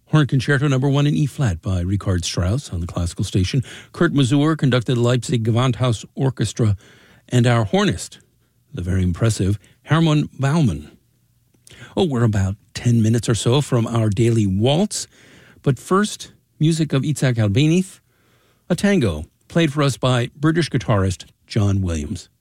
Horn Concerto No. 1 in E-flat by Richard Strauss on the classical station. Kurt Masur conducted the Leipzig Gewandhaus Orchestra, and our hornist, the very impressive Hermann Baumann. Oh, we're about 10 minutes or so from our daily waltz, but first, music of Itzhak Albéniz, a tango played for us by British guitarist John Williams.